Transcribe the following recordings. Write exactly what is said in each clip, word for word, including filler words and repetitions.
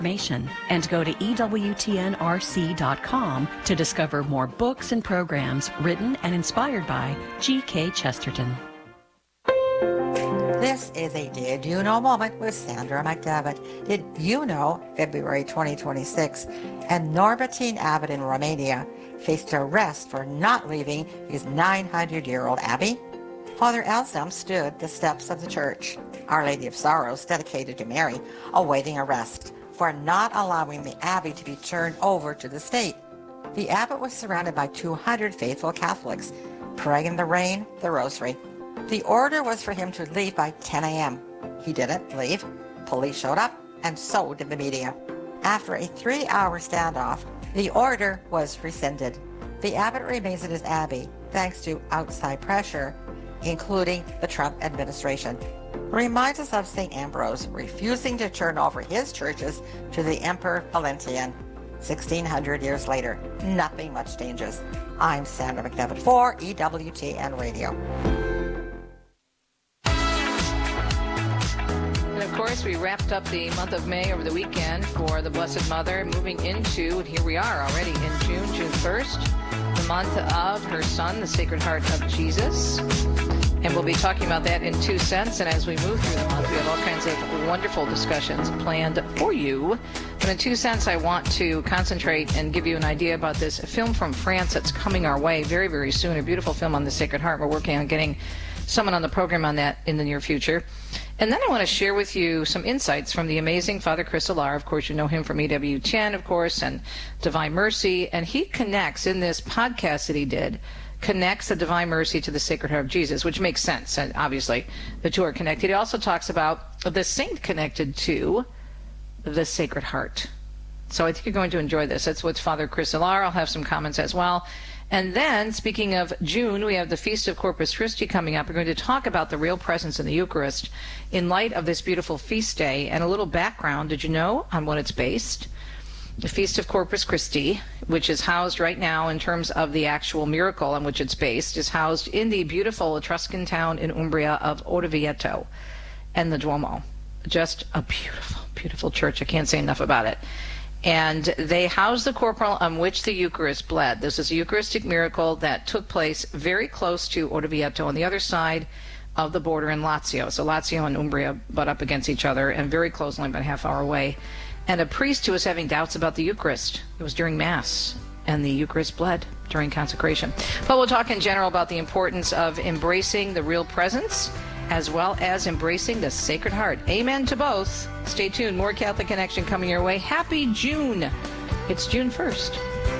information and go to E W T N R C dot com to discover more books and programs written and inspired by G K Chesterton. This is a Did You Know moment with Sandra McDevitt. Did you know February twenty twenty-six and Norbertine Abbot in Romania faced arrest for not leaving his nine hundred year old abbey? Father Anselm stood the steps of the church, Our Lady of Sorrows, dedicated to Mary, awaiting arrest for not allowing the abbey to be turned over to the state. The abbot was surrounded by two hundred faithful Catholics, praying in the rain, the rosary. The order was for him to leave by ten a.m. He didn't leave. Police showed up, and so did the media. After a three-hour standoff, the order was rescinded. The abbot remains in his abbey thanks to outside pressure, including the Trump administration. Reminds us of Saint Ambrose refusing to turn over his churches to the Emperor Valentinian. sixteen hundred years later, nothing much changes. I'm Sandra McDevitt for E W T N Radio. And of course, we wrapped up the month of May over the weekend for the Blessed Mother, moving into, and here we are already in June, June first, the month of her son, the Sacred Heart of Jesus. And we'll be talking about that in Two Cents. And as we move through the month, we have all kinds of wonderful discussions planned for you. But in Two Cents, I want to concentrate and give you an idea about this film from France that's coming our way very, very soon. A beautiful film on the Sacred Heart. We're working on getting someone on the program on that in the near future. And then I want to share with you some insights from the amazing Father Chris Alar. Of course, you know him from E W T N, of course, and Divine Mercy. And he connects in this podcast that he did, connects the Divine Mercy to the Sacred Heart of Jesus, which makes sense. And obviously, the two are connected. He also talks about the saint connected to the Sacred Heart. So I think you're going to enjoy this. That's what's Father Chris Alar. I'll have some comments as well. And then, speaking of June, we have the Feast of Corpus Christi coming up. We're going to talk about the real presence in the Eucharist in light of this beautiful feast day, and a little background, did you know, on what it's based? The Feast of Corpus Christi, which is housed right now in terms of the actual miracle on which it's based, is housed in the beautiful Etruscan town in Umbria of Orvieto and the Duomo. Just a beautiful, beautiful church. I can't say enough about it. And they house the corporal on which the Eucharist bled. This is a Eucharistic miracle that took place very close to Orvieto on the other side of the border in Lazio. So Lazio and Umbria butt up against each other and very close, only about a half hour away. And a priest who was having doubts about the Eucharist. It was during Mass, and the Eucharist bled during consecration. But we'll talk in general about the importance of embracing the real presence, as well as embracing the Sacred Heart. Amen to both. Stay tuned. More Catholic Connection coming your way. Happy June. It's June first.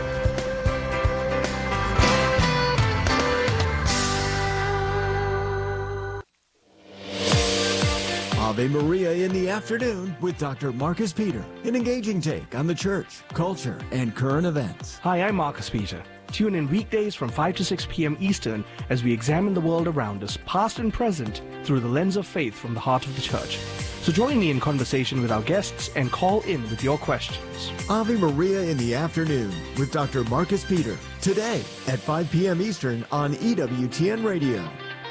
Ave Maria in the afternoon with Doctor Marcus Peter. An engaging take on the church, culture, and current events. Hi, I'm Marcus Peter. Tune in weekdays from five to six p.m. Eastern as we examine the world around us, past and present, through the lens of faith from the heart of the church. So join me in conversation with our guests and call in with your questions. Ave Maria in the afternoon with Doctor Marcus Peter. Today at five p.m. Eastern on E W T N Radio.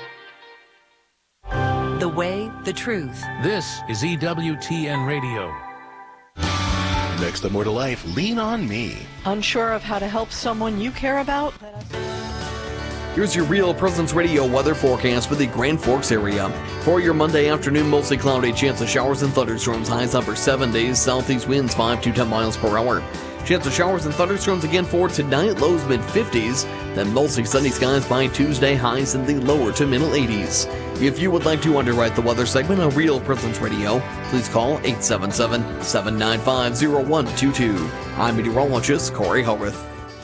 The way, the truth. This is E W T N Radio. Next to More to Life, Lean on Me. Unsure of how to help someone you care about? Here's your Real Presence Radio weather forecast for the Grand Forks area. For your Monday afternoon, mostly cloudy, chance of showers and thunderstorms, highs upper seventies, southeast winds five to ten miles per hour. Chance of showers and thunderstorms again for tonight, lows mid fifties, then mostly sunny skies by Tuesday, highs in the lower to middle eighties. If you would like to underwrite the weather segment on Real Presence Radio, please call eight seven seven, seven nine five, zero one two two. I'm meteorologist Corey Howarth.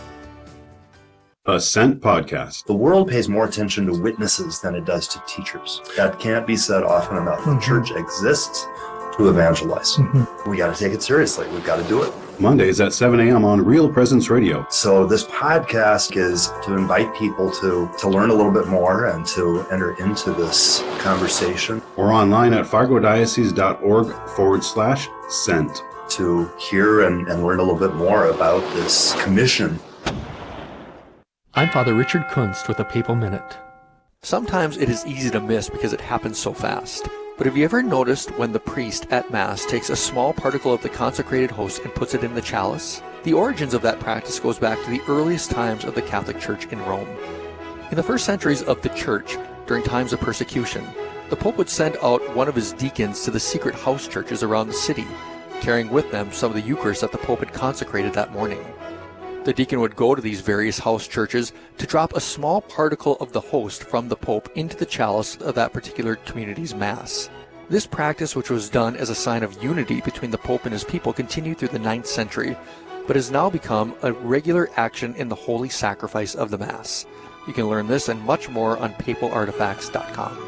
Ascent Podcast. The world pays more attention to witnesses than it does to teachers. That can't be said often enough. The mm-hmm. church exists to evangelize. Mm-hmm. We got to take it seriously. We've got to do it. Mondays at seven a.m. on Real Presence Radio. So this podcast is to invite people to, to learn a little bit more and to enter into this conversation. Or online at fargodiocese.org forward slash sent. To hear and, and learn a little bit more about this commission. I'm Father Richard Kunst with a Papal Minute. Sometimes it is easy to miss because it happens so fast. But have you ever noticed when the priest at Mass takes a small particle of the consecrated host and puts it in the chalice? The origins of that practice goes back to the earliest times of the Catholic Church in Rome. In the first centuries of the Church, during times of persecution, the Pope would send out one of his deacons to the secret house churches around the city, carrying with them some of the Eucharist that the Pope had consecrated that morning. The deacon would go to these various house churches to drop a small particle of the host from the Pope into the chalice of that particular community's Mass. This practice, which was done as a sign of unity between the Pope and his people, continued through the ninth century, but has now become a regular action in the holy sacrifice of the Mass. You can learn this and much more on papal artifacts dot com.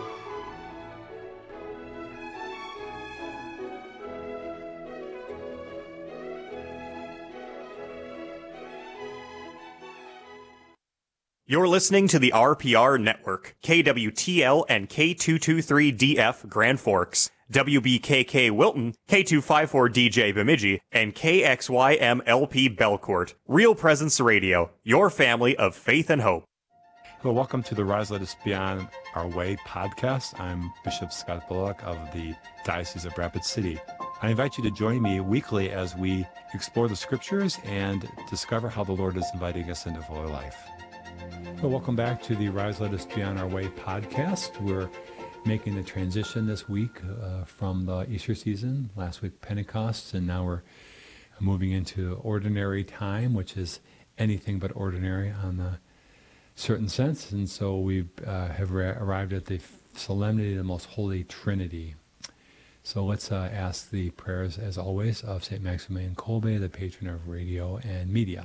You're listening to the R P R Network, K W T L and K two twenty-three D F Grand Forks, W B K K Wilton, K two fifty-four D J Bemidji, and K X Y M L P Belcourt. Real Presence Radio, your family of faith and hope. Hello, welcome to the Rise Let Us Beyond Our Way podcast. I'm Bishop Scott Bullock of the Diocese of Rapid City. I invite you to join me weekly as we explore the scriptures and discover how the Lord is inviting us into fuller life. Well, welcome back to the Rise Let Us Beyond Our Way podcast. We're making the transition this week uh, from the Easter season, last week Pentecost, and now we're moving into ordinary time, which is anything but ordinary on a certain sense. And so we uh, have ra- arrived at the solemnity of the Most Holy Trinity. So let's uh, ask the prayers, as always, of Saint Maximilian Kolbe, the patron of radio and media.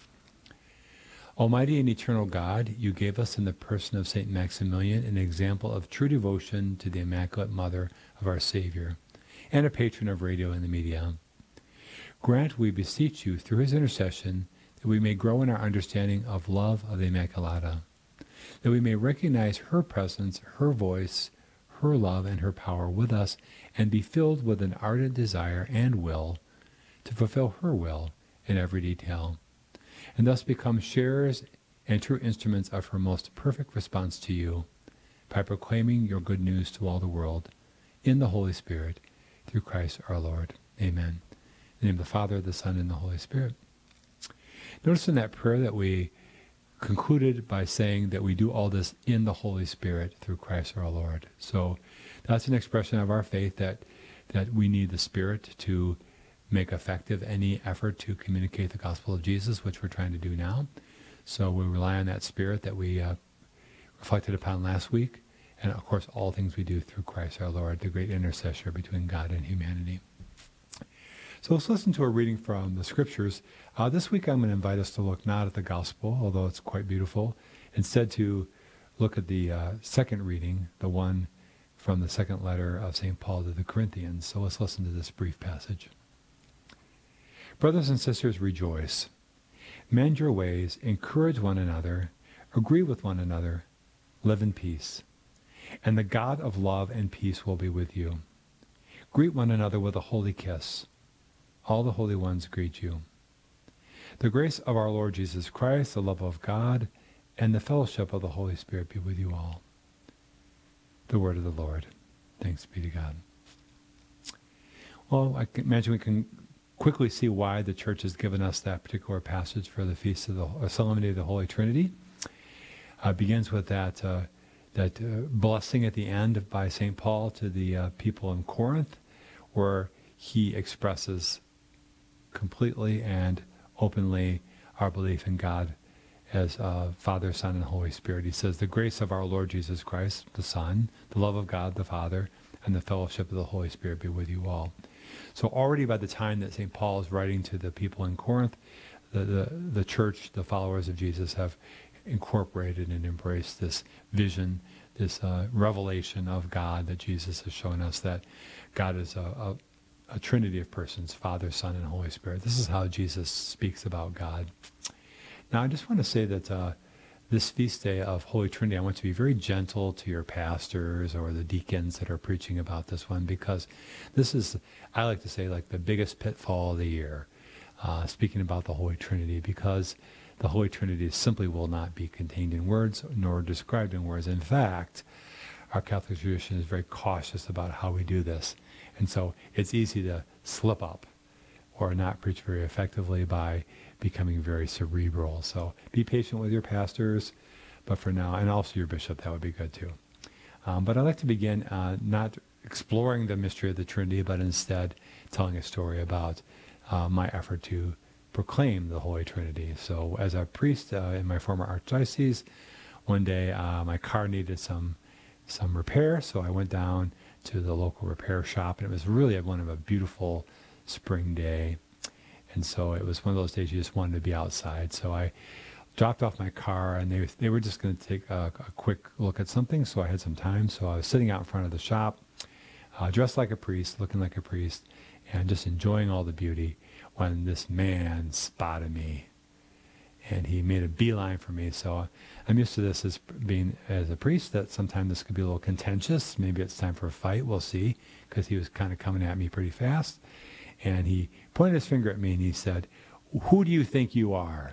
Almighty and eternal God, you gave us in the person of Saint Maximilian an example of true devotion to the Immaculate Mother of our Savior, and a patron of radio and the media. Grant, we beseech you, through his intercession, that we may grow in our understanding of love of the Immaculata, that we may recognize her presence, her voice, her love, and her power with us, and be filled with an ardent desire and will to fulfill her will in every detail, and thus become sharers and true instruments of her most perfect response to you, by proclaiming your good news to all the world, in the Holy Spirit, through Christ our Lord. Amen. In the name of the Father, the Son, and the Holy Spirit. Notice in that prayer that we concluded by saying that we do all this in the Holy Spirit through Christ our Lord. So that's an expression of our faith that that we need the Spirit to make effective any effort to communicate the gospel of Jesus, which we're trying to do now. So we rely on that Spirit that we uh, reflected upon last week, and of course all things we do through Christ our Lord, the great intercessor between God and humanity. So let's listen to a reading from the Scriptures. Uh, this week I'm going to invite us to look not at the Gospel, although it's quite beautiful, instead to look at the uh, second reading, the one from the second letter of Saint Paul to the Corinthians. So let's listen to this brief passage. Brothers and sisters, rejoice. Mend your ways, encourage one another, agree with one another, live in peace. And the God of love and peace will be with you. Greet one another with a holy kiss. All the holy ones greet you. The grace of our Lord Jesus Christ, the love of God, and the fellowship of the Holy Spirit be with you all. The word of the Lord. Thanks be to God. Well, I can imagine we can quickly see why the Church has given us that particular passage for the Feast of the uh, Solemnity of the Holy Trinity. Uh, begins with that uh, that uh, blessing at the end by Saint Paul to the uh, people in Corinth, where he expresses completely and openly our belief in God as uh, Father, Son, and Holy Spirit. He says, the grace of our Lord Jesus Christ, the Son, the love of God, the Father, and the fellowship of the Holy Spirit be with you all. So already by the time that Saint Paul is writing to the people in Corinth, the, the, the church, the followers of Jesus, have incorporated and embraced this vision, this uh, revelation of God that Jesus has shown us, that God is a, a a trinity of persons, Father, Son, and Holy Spirit. This is how Jesus speaks about God. Now, I just want to say that uh, this feast day of Holy Trinity, I want to be very gentle to your pastors or the deacons that are preaching about this one, because this is, I like to say, like the biggest pitfall of the year, uh, speaking about the Holy Trinity, because the Holy Trinity simply will not be contained in words nor described in words. In fact, our Catholic tradition is very cautious about how we do this. And so it's easy to slip up or not preach very effectively by becoming very cerebral. So be patient with your pastors, but for now, and also your bishop, that would be good too. Um, but I'd like to begin uh, not exploring the mystery of the Trinity, but instead telling a story about uh, my effort to proclaim the Holy Trinity. So as a priest uh, in my former archdiocese, one day uh, my car needed some some repair, so I went down to the local repair shop, and it was really one of a beautiful spring day. And so it was one of those days you just wanted to be outside. So I dropped off my car, and they they were just going to take a, a quick look at something, so I had some time. So I was sitting out in front of the shop, uh, dressed like a priest, looking like a priest, and just enjoying all the beauty, when this man spotted me, and he made a beeline for me. So I'm used to this as being as a priest, that sometimes this could be a little contentious. Maybe it's time for a fight. We'll see, because he was kind of coming at me pretty fast. And he pointed his finger at me and he said, "Who do you think you are?"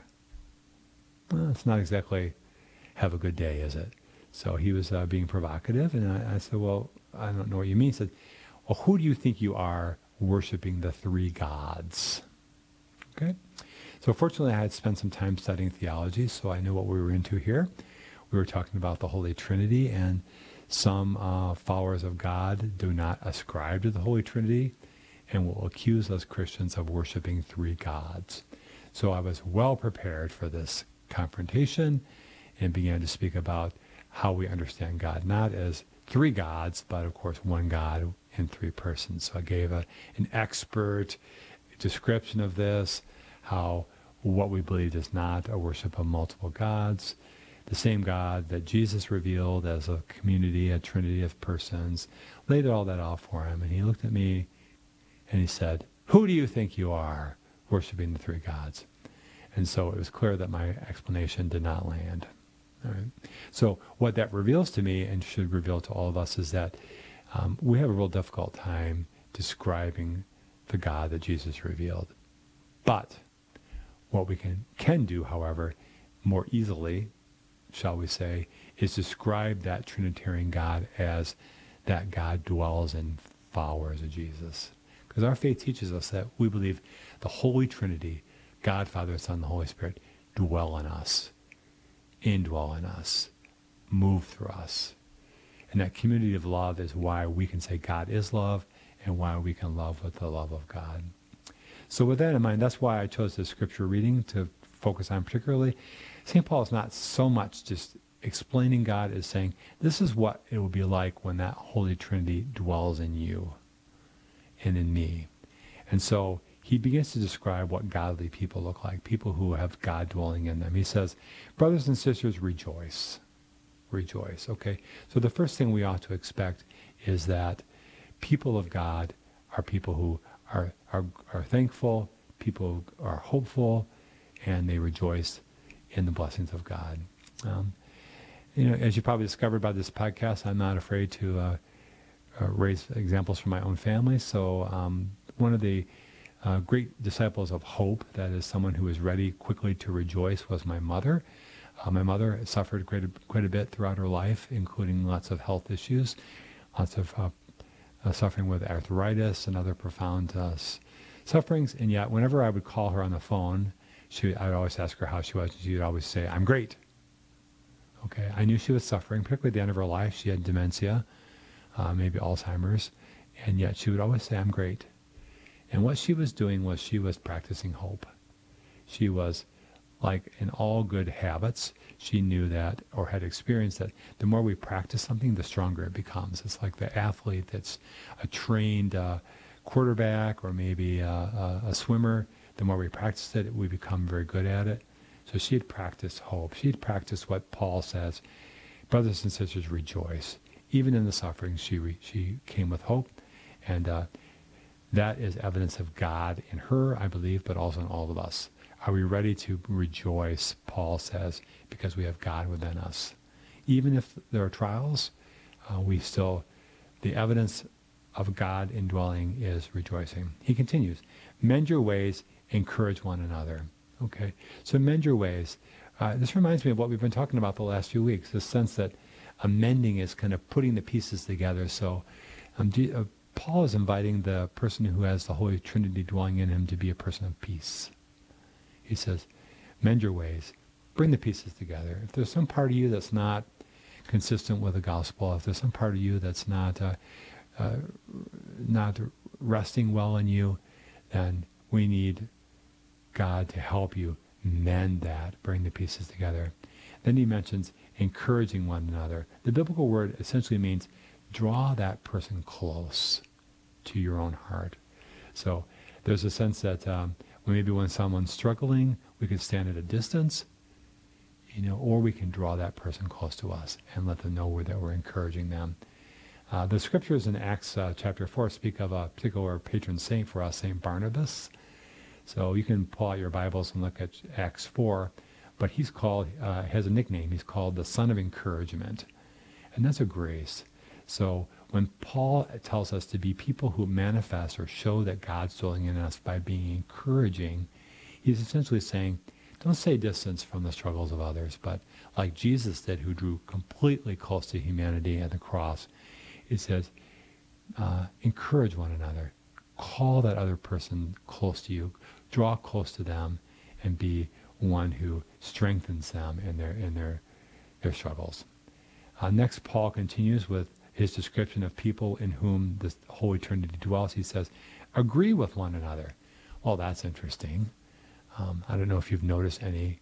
Well, it's not exactly have a good day, is it? So he was uh, being provocative, and I, I said, "Well, I don't know what you mean." He said, "Well, who do you think you are worshiping the three gods?" Okay. So fortunately, I had spent some time studying theology, so I knew what we were into here. We were talking about the Holy Trinity, and some uh, followers of God do not ascribe to the Holy Trinity and will accuse us Christians of worshiping three gods. So I was well prepared for this confrontation and began to speak about how we understand God, not as three gods, but of course one God in three persons. So I gave a, an expert description of this, how what we believe is not a worship of multiple gods, the same God that Jesus revealed as a community, a trinity of persons, laid all that out for him. And he looked at me and he said, "Who do you think you are worshiping the three gods?" And so it was clear that my explanation did not land. All right. So what that reveals to me, and should reveal to all of us, is that um, we have a real difficult time describing the God that Jesus revealed. But what we can, can do, however, more easily, shall we say, is describe that Trinitarian God as that God dwells in followers of Jesus. Because our faith teaches us that we believe the Holy Trinity, God, Father, Son, and the Holy Spirit, dwell in us, indwell in us, move through us. And that community of love is why we can say God is love, and why we can love with the love of God. So with that in mind, that's why I chose this scripture reading to focus on particularly. Saint Paul is not so much just explaining God as saying, this is what it will be like when that Holy Trinity dwells in you and in me. And so he begins to describe what godly people look like, people who have God dwelling in them. He says, "Brothers and sisters, rejoice." Rejoice, okay? So the first thing we ought to expect is that people of God are people who are, are, are thankful, people who are hopeful, and they rejoice in the blessings of God. Um, you know, as you probably discovered by this podcast, I'm not afraid to uh, uh, raise examples from my own family. So um, one of the uh, great disciples of hope, that is someone who is ready quickly to rejoice, was my mother. Uh, my mother suffered quite a, quite a bit throughout her life, including lots of health issues, lots of uh, uh, suffering with arthritis and other profound uh, sufferings. And yet, whenever I would call her on the phone, she, I would always ask her how she was, and she would always say, "I'm great." Okay, I knew she was suffering, particularly at the end of her life. She had dementia, uh, maybe Alzheimer's, and yet she would always say, "I'm great." And what she was doing was she was practicing hope. She was, like in all good habits, she knew that, or had experienced that, the more we practice something, the stronger it becomes. It's like the athlete that's a trained uh, quarterback, or maybe a, a, a swimmer. The more we practice it, we become very good at it. So she had practiced hope. She had practiced what Paul says, brothers and sisters, rejoice. Even in the suffering, she re, she came with hope. And uh, that is evidence of God in her, I believe, but also in all of us. Are we ready to rejoice, Paul says, because we have God within us? Even if there are trials, uh, we still, the evidence of God indwelling is rejoicing. He continues, mend your ways, encourage one another. Okay, so mend your ways. Uh, this reminds me of what we've been talking about the last few weeks, this sense that amending is kind of putting the pieces together. So um, uh, Paul is inviting the person who has the Holy Trinity dwelling in him to be a person of peace. He says, mend your ways, bring the pieces together. If there's some part of you that's not consistent with the gospel, if there's some part of you that's not uh, uh, not resting well in you, then we need God to help you mend that, bring the pieces together. Then he mentions encouraging one another. The biblical word essentially means draw that person close to your own heart. So there's a sense that um, maybe when someone's struggling, we can stand at a distance, you know, or we can draw that person close to us and let them know that we're encouraging them. Uh, the scriptures in Acts uh, chapter four speak of a particular patron saint for us, Saint Barnabas. So you can pull out your Bibles and look at Acts four, but he's called, uh, has a nickname. He's called the Son of Encouragement, and that's a grace. So when Paul tells us to be people who manifest or show that God's dwelling in us by being encouraging, he's essentially saying, don't stay distance from the struggles of others, but like Jesus did, who drew completely close to humanity at the cross, he says, uh, encourage one another. Call that other person close to you. Draw close to them and be one who strengthens them in their in their their struggles. Uh, next, Paul continues with his description of people in whom the Holy Trinity dwells. He says, agree with one another. Well, that's interesting. Um, I don't know if you've noticed any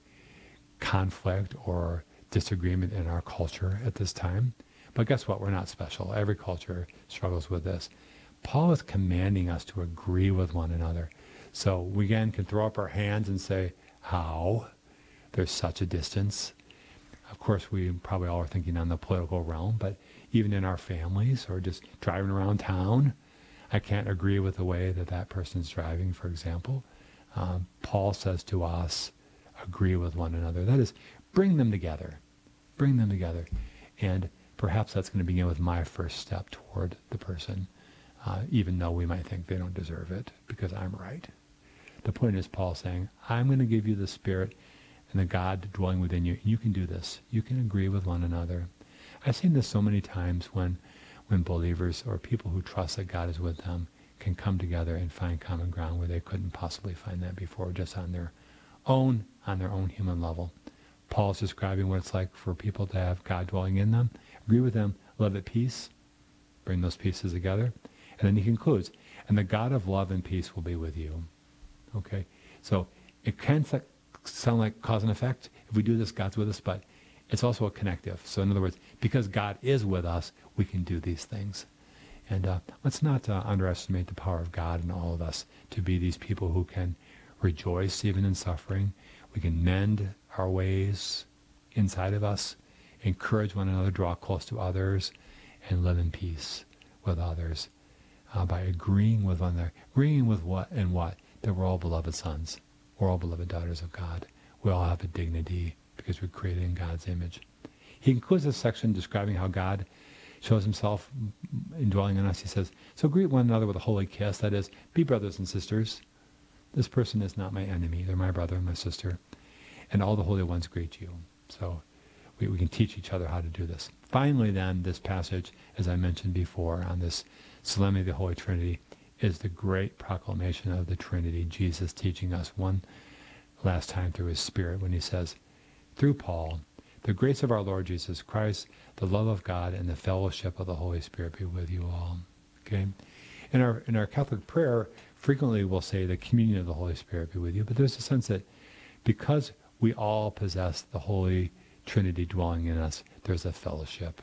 conflict or disagreement in our culture at this time. But guess what? We're not special. Every culture struggles with this. Paul is commanding us to agree with one another. So we again can throw up our hands and say, how? There's such a distance. Of course, we probably all are thinking on the political realm, but even in our families or just driving around town, I can't agree with the way that that person's driving, for example. Um, Paul says to us, agree with one another. That is, bring them together. Bring them together. And perhaps that's going to begin with my first step toward the person, uh, even though we might think they don't deserve it because I'm right. The point is Paul saying, I'm going to give you the Spirit and the God dwelling within you. And you can do this. You can agree with one another. I've seen this so many times when, when believers or people who trust that God is with them can come together and find common ground where they couldn't possibly find that before, just on their own, on their own human level. Paul's describing what it's like for people to have God dwelling in them. Agree with them, live at peace, bring those pieces together. And then he concludes, and the God of love and peace will be with you. Okay? So it can sound like cause and effect. If we do this, God's with us, but it's also a connective. So in other words, because God is with us, we can do these things. And uh, let's not uh, underestimate the power of God in all of us to be these people who can rejoice even in suffering. We can mend our ways inside of us, encourage one another, draw close to others, and live in peace with others uh, by agreeing with one another. Agreeing with what and what? That we're all beloved sons. We're all beloved daughters of God. We all have a dignity because we're created in God's image. He concludes this section describing how God shows himself indwelling in us. He says, so greet one another with a holy kiss. That is, be brothers and sisters. This person is not my enemy. They're my brother and my sister. And all the holy ones greet you. So we, we can teach each other how to do this. Finally, then, this passage, as I mentioned before, on this solemnity of the Holy Trinity, is the great proclamation of the Trinity, Jesus teaching us one last time through his Spirit when he says, through Paul, the grace of our Lord Jesus Christ, the love of God, and the fellowship of the Holy Spirit be with you all. Okay? In our in our Catholic prayer, frequently we'll say the communion of the Holy Spirit be with you, but there's a sense that because we all possess the Holy Trinity dwelling in us, there's a fellowship.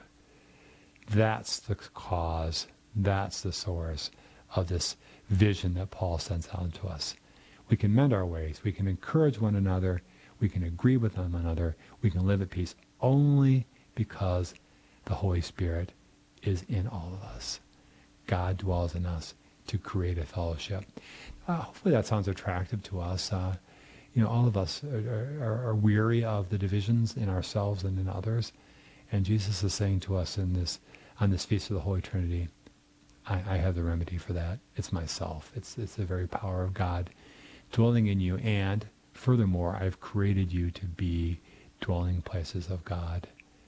That's the cause, that's the source of this vision that Paul sends out to us. We can mend our ways, we can encourage one another, we can agree with one another, we can live at peace only because the Holy Spirit is in all of us. God dwells in us to create a fellowship. Uh, hopefully that sounds attractive to us. Uh, you know, all of us are, are, are weary of the divisions in ourselves and in others. And Jesus is saying to us in this, on this Feast of the Holy Trinity, I, I have the remedy for that. It's myself. It's, it's the very power of God dwelling in you. And furthermore, I've created you to be dwelling places of God.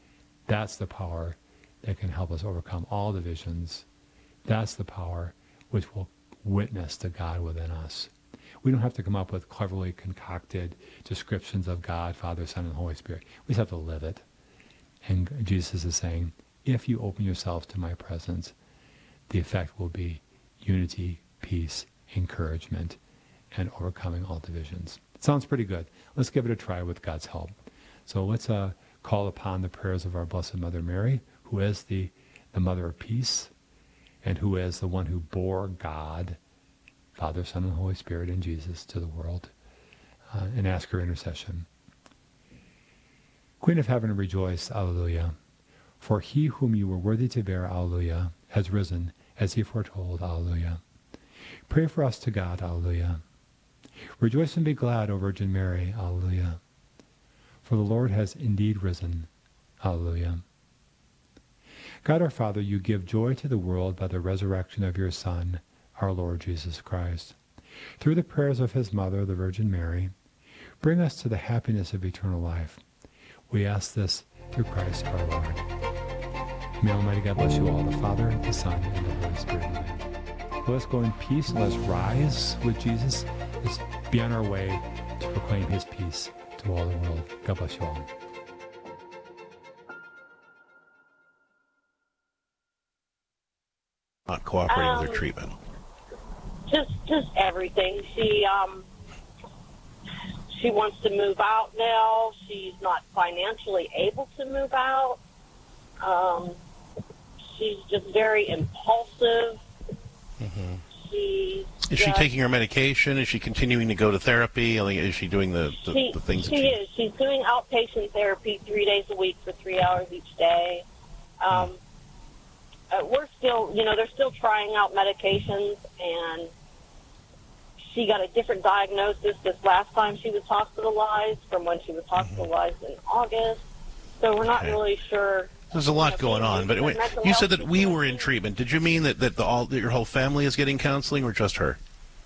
That's the power that can help us overcome all divisions. That's the power which will witness to God within us. We don't have to come up with cleverly concocted descriptions of God, Father, Son, and Holy Spirit. We just have to live it. And Jesus is saying, if you open yourself to my presence, the effect will be unity, peace, encouragement, and overcoming all divisions. It sounds pretty good. Let's give it a try with God's help. So let's uh, call upon the prayers of our Blessed Mother Mary, who is the, the Mother of Peace, and who is the one who bore God, Father, Son, and Holy Spirit, and Jesus to the world, uh, and ask her intercession. Queen of Heaven, rejoice, Alleluia. For he whom you were worthy to bear, Alleluia, has risen, as he foretold, Alleluia. Pray for us to God, Alleluia. Rejoice and be glad, O Virgin Mary, Alleluia. For the Lord has indeed risen, Alleluia. God our Father, you give joy to the world by the resurrection of your Son, our Lord Jesus Christ. Through the prayers of his mother, the Virgin Mary, bring us to the happiness of eternal life. We ask this through Christ our Lord. May Almighty God bless you all, the Father, the Son, and the Holy Spirit. Amen. Let us go in peace. Let us rise with Jesus. Let's be on our way to proclaim his peace to all the world. God bless you all. Not cooperating um, with her treatment. Just, just everything. She, um, she wants to move out now. She's not financially able to move out. Um, she's just very impulsive. Mm-hmm. She's Is she just, taking her medication? Is she continuing to go to therapy? I mean, is she doing the, the, she, the things she that she... is. She's doing outpatient therapy three days a week for three hours each day. Um, mm. uh, we're still, you know, they're still trying out medications, and she got a different diagnosis this last time she was hospitalized from when she was hospitalized mm-hmm. in August. So we're not okay. really sure. There's a lot going on, but wait, you said that we were in treatment. Did you mean that, that, the, all, that your whole family is getting counseling, or just her?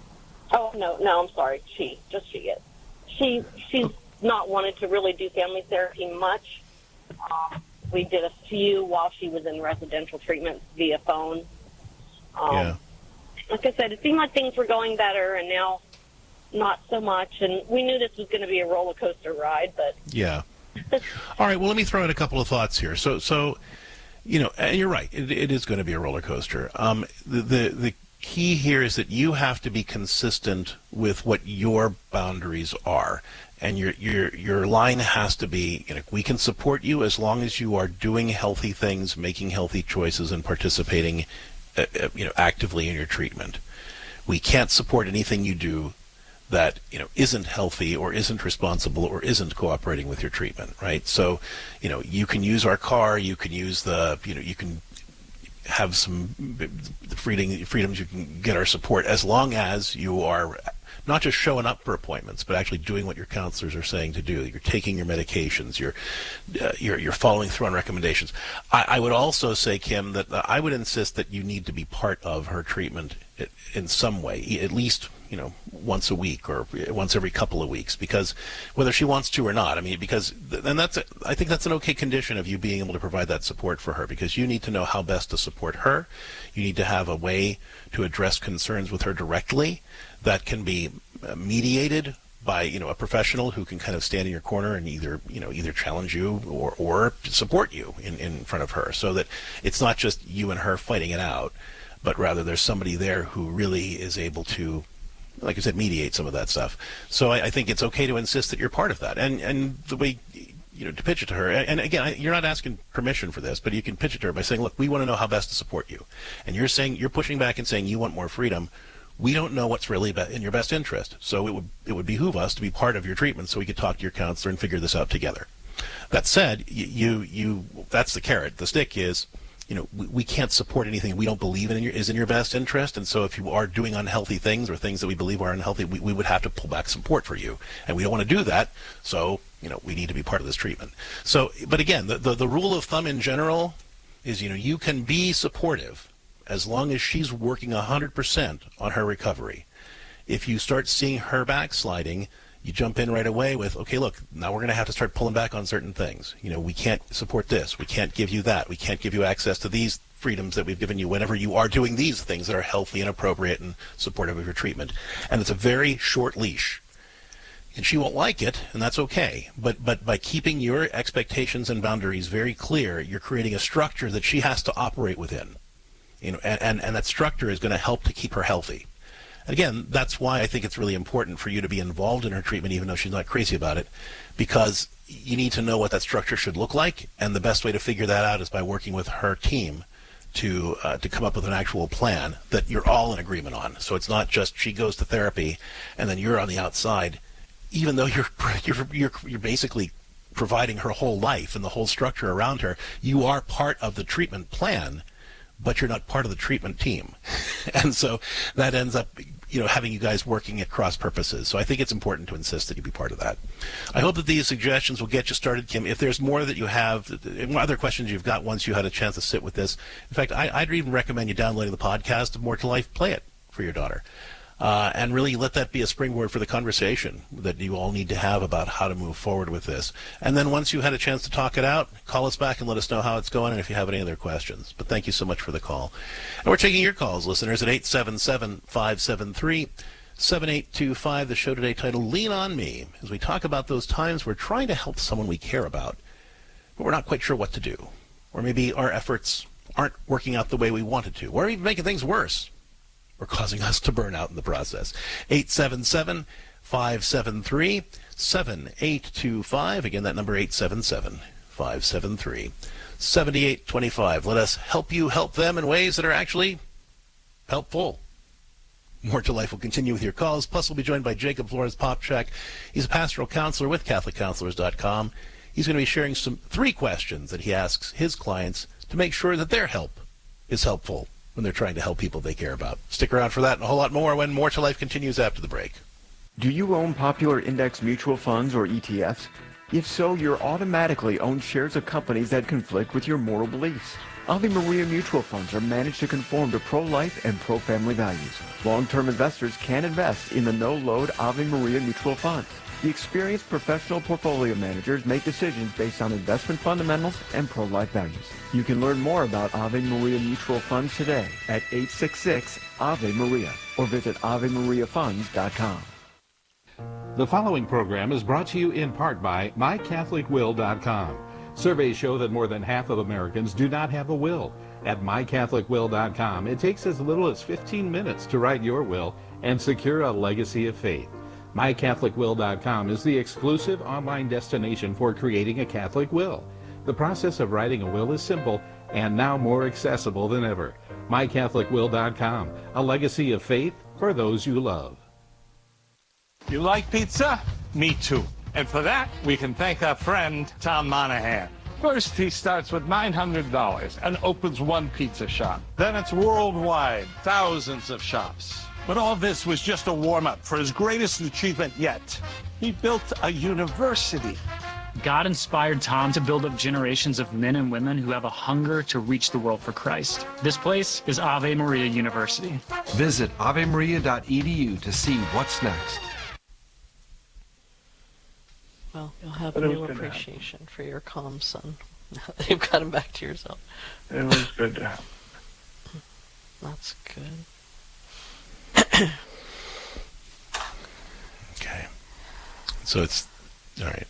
Oh, no, no, I'm sorry. She, just she is. She, she's not wanted to really do family therapy much. Um, we did a few while she was in residential treatment via phone. Um, yeah. Like I said, it seemed like things were going better, and now not so much. And we knew this was going to be a roller coaster ride, but... Yeah. All right, well, let me throw in a couple of thoughts here. So, so you know, and you're right. It, it is going to be a roller coaster. Um, the, the the key here is that you have to be consistent with what your boundaries are, and your your your line has to be, you know, we can support you as long as you are doing healthy things, making healthy choices, and participating, uh, you know, actively in your treatment. We can't support anything you do that, you know, isn't healthy or isn't responsible or isn't cooperating with your treatment, right? So, you know, you can use our car, you can use the, you know, you can have some freedom, freedoms, you can get our support as long as you are not just showing up for appointments, but actually doing what your counselors are saying to do. You're taking your medications, you're uh, you're, you're following through on recommendations. I, I would also say, Kim, that uh, I would insist that you need to be part of her treatment in some way, at least, you know, once a week or once every couple of weeks, because whether she wants to or not, I mean, because, and that's, a, I think that's an okay condition of you being able to provide that support for her, because you need to know how best to support her. You need to have a way to address concerns with her directly that can be mediated by, you know, a professional who can kind of stand in your corner and either, you know, either challenge you or, or support you in, in front of her, so that it's not just you and her fighting it out, but rather there's somebody there who really is able to, like I said, mediate some of that stuff. So I, I think it's okay to insist that you're part of that. And and the way, you know, to pitch it to her, and again, I, you're not asking permission for this, but you can pitch it to her by saying, look, we want to know how best to support you. And you're saying, you're pushing back and saying you want more freedom. We don't know what's really in your best interest. So it would it would behoove us to be part of your treatment so we could talk to your counselor and figure this out together. That said, you, you that's the carrot. The stick is, you know, we, we can't support anything we don't believe in your, is in your best interest. And so if you are doing unhealthy things or things that we believe are unhealthy, we, we would have to pull back support for you. And we don't want to do that. So, you know, we need to be part of this treatment. So, but again, the, the, the rule of thumb in general is, you know, you can be supportive as long as she's working one hundred percent on her recovery. If you start seeing her backsliding, you jump in right away with, okay, look, now we're going to have to start pulling back on certain things. You know, we can't support this. We can't give you that. We can't give you access to these freedoms that we've given you whenever you are doing these things that are healthy and appropriate and supportive of your treatment. And it's a very short leash. And she won't like it, and that's okay. But but by keeping your expectations and boundaries very clear, you're creating a structure that she has to operate within. You know, and, and, and that structure is going to help to keep her healthy. Again, that's why I think it's really important for you to be involved in her treatment, even though she's not crazy about it, because you need to know what that structure should look like, and the best way to figure that out is by working with her team to uh, to come up with an actual plan that you're all in agreement on. So it's not just she goes to therapy and then you're on the outside, even though you're you're you're, you're basically providing her whole life and the whole structure around her. You are part of the treatment plan, but you're not part of the treatment team. And so that ends up, you know, having you guys working at cross purposes. So I think it's important to insist that you be part of that. I hope that these suggestions will get you started, Kim. If there's more that you have, other questions you've got once you had a chance to sit with this, in fact, I, I'd even recommend you downloading the podcast of More to Life. Play it for your daughter. Uh, and really let that be a springboard for the conversation that you all need to have about how to move forward with this. And then once you had a chance to talk it out, call us back and let us know how it's going and if you have any other questions. But thank you so much for the call. And we're taking your calls, listeners, at eight seven seven, five seven three, seven eight two five. The show today titled Lean on Me, as we talk about those times we're trying to help someone we care about, but we're not quite sure what to do. Or maybe our efforts aren't working out the way we wanted to, or even making things worse, or causing us to burn out in the process. eight seven seven, five seven three, seven eight two five. Again, that number eight seven seven, five seven three, seven eight two five. Let us help you help them in ways that are actually helpful. More to Life will continue with your calls. Plus, we'll be joined by Jacob Flores-Popchak. He's a pastoral counselor with Catholic Counselors dot com. He's going to be sharing some three questions that he asks his clients to make sure that their help is helpful when they're trying to help people they care about. Stick around for that and a whole lot more when More to Life continues after the break. Do you own popular index mutual funds or E T Fs? If so, you're automatically owned shares of companies that conflict with your moral beliefs. Ave Maria mutual funds are managed to conform to pro-life and pro-family values. Long-term investors can invest in the no-load Ave Maria mutual funds. The experienced professional portfolio managers make decisions based on investment fundamentals and pro-life values. You can learn more about Ave Maria mutual funds today at eight six six, Ave Maria or visit Ave Maria Funds dot com. The following program is brought to you in part by My Catholic Will dot com. Surveys show that more than half of Americans do not have a will. At My Catholic Will dot com, it takes as little as fifteen minutes to write your will and secure a legacy of faith. My Catholic Will dot com is the exclusive online destination for creating a Catholic will. The process of writing a will is simple and now more accessible than ever. My Catholic Will dot com, a legacy of faith for those you love. You like pizza? Me too. And for that, we can thank our friend, Tom Monahan. First, he starts with nine hundred dollars and opens one pizza shop. Then it's worldwide, thousands of shops. But all this was just a warm-up for his greatest achievement yet. He built a university. God inspired Tom to build up generations of men and women who have a hunger to reach the world for Christ. This place is Ave Maria University. Visit Ave Maria dot E D U to see what's next. Well, you'll have a new appreciation for your calm son. You've got him back to yourself. It was good to have. That's good. Okay. So it's, all right.